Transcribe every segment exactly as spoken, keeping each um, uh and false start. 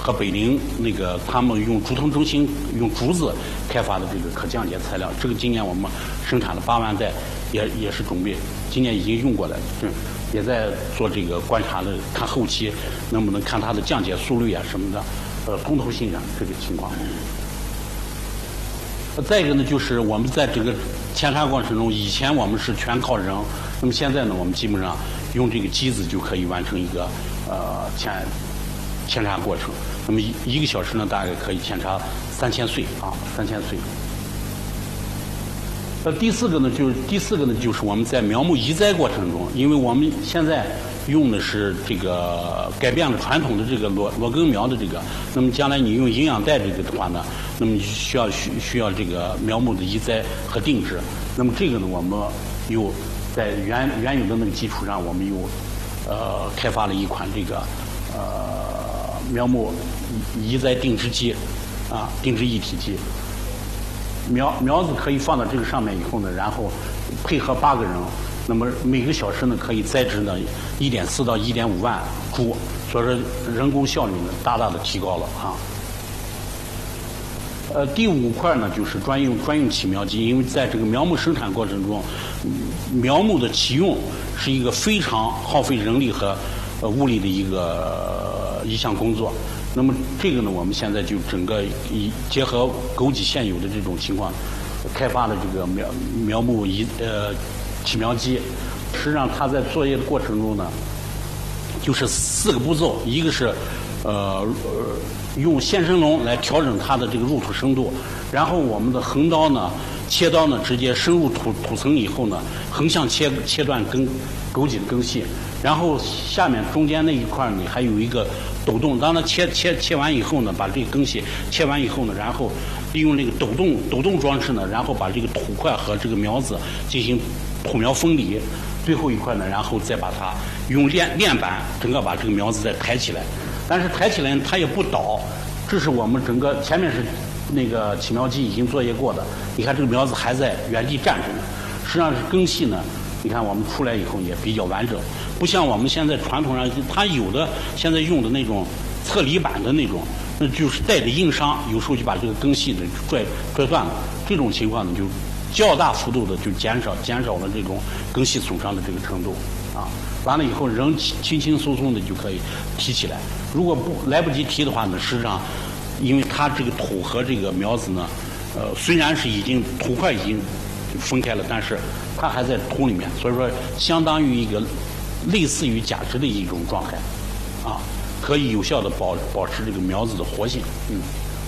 和北陵那个他们用竹藤中心用竹子开发的这个可降解材料，这个今年我们生产了八万袋，也也是准备今年已经用过了，嗯，也在做这个观察的，看后期能不能看它的降解速率啊什么的，呃，通透性啊这个情况。再一个呢，就是我们在这个扦插过程中，以前我们是全靠人，那么现在呢，我们基本上用这个机子就可以完成一个呃扦扦插过程。那么一一个小时呢，大概可以扦插三千穗啊，三千穗。呃，第四个呢，就是第四个呢，就是我们在苗木移栽过程中，因为我们现在用的是这个改变了传统的这个裸裸根苗的这个，那么将来你用营养袋这个的话呢，那么需要需需要这个苗木的移栽和定植。那么这个呢，我们又在原原有的那个基础上，我们又呃开发了一款这个呃苗木移栽定植机啊，定植一体机。苗苗子可以放到这个上面以后呢，然后配合八个人，那么每个小时呢可以栽植呢一点四到一点五万株，所以说人工效率呢大大的提高了啊。呃，第五块呢就是专用专用起苗机，因为在这个苗木生产过程中，苗木的起用是一个非常耗费人力和呃物力的一个、呃、一项工作。那么这个呢，我们现在就整个以结合枸杞现有的这种情况，开发了这个苗苗木移呃起苗机。实际上，它在作业的过程中呢，就是四个步骤，一个是呃呃用线生龙来调整它的这个入土深度，然后我们的横刀呢、切刀呢直接深入土土层以后呢，横向切切断根枸杞的根系，然后下面中间那一块呢还有一个抖动，当它切切切完以后呢，把这个根系切完以后呢，然后利用这个抖动抖动装置呢，然后把这个土块和这个苗子进行土苗分离，最后一块呢，然后再把它用链链板整个把这个苗子再抬起来，但是抬起来它也不倒，这是我们整个前面是那个起苗机已经作业过的，你看这个苗子还在原地站着呢，实际上是根系呢。你看我们出来以后也比较完整，不像我们现在传统上它有的现在用的那种侧离板的那种，那就是带着硬伤，有时候就把这个根系的拽拽断了。这种情况呢，就较大幅度的就减少减少了这种根系损伤的这个程度啊。完了以后，人轻轻松松的就可以提起来。如果不来不及提的话呢，实际上因为它这个土和这个苗子呢，呃，虽然是已经土块已经分开了，但是它还在土里面，所以说相当于一个类似于假肢的一种状态，啊，可以有效的保保持这个苗子的活性。嗯。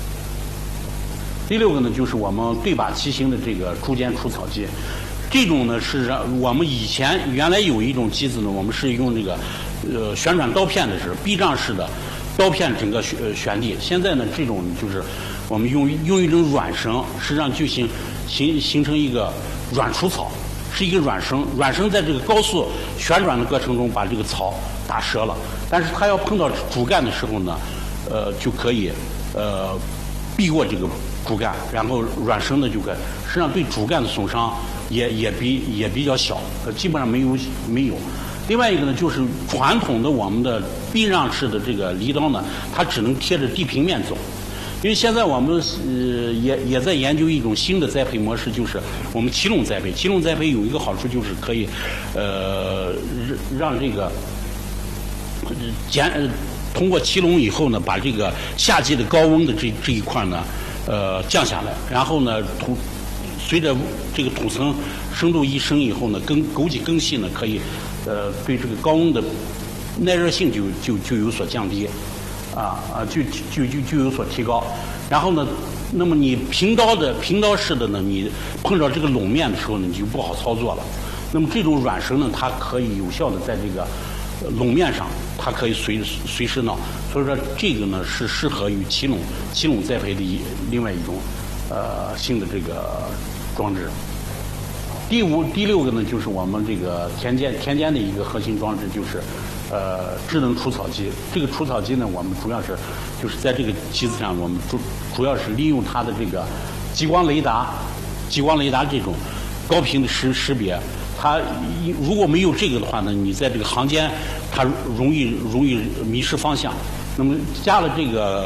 第六个呢，就是我们对把齐行的这个株间除草机，这种呢是我们以前原来有一种机子呢，我们是用这个呃旋转刀片的是避障式的刀片整个旋旋地，现在呢这种就是我们用用一种软绳，实际上就形形形成一个软除草。是一个软绳，软绳在这个高速旋转的过程中把这个草打折了，但是它要碰到主干的时候呢，呃，就可以呃避过这个主干，然后软绳呢就可以，实际上对主干的损伤也也比也比较小，呃，基本上没有没有。另外一个呢，就是传统的我们的避让式的这个犁刀呢，它只能贴着地平面走。因为现在我们呃也也在研究一种新的栽培模式，就是我们齐垄栽培。齐垄栽培有一个好处就是可以呃让这个减通过齐垄以后呢，把这个夏季的高温的这这一块呢呃降下来，然后呢土随着这个土层深度一升以后呢，根枸杞根系呢可以呃对这个高温的耐热性就就就有所降低。啊啊，就就就就有所提高，然后呢，那么你平刀的平刀式的呢，你碰到这个垄面的时候呢，你就不好操作了。那么这种软绳呢，它可以有效的在这个垄面上，它可以随随时挠。所以说这个呢是适合于齐垄齐垄栽培的一另外一种呃新的这个装置。第五第六个呢，就是我们这个田间田间的一个核心装置，就是呃智能除草机。这个除草机呢，我们主要是就是在这个机子上，我们主主要是利用它的这个激光雷达、激光雷达这种高频的识识别。它如果没有这个的话呢，你在这个行间它容易容易迷失方向。那么加了这个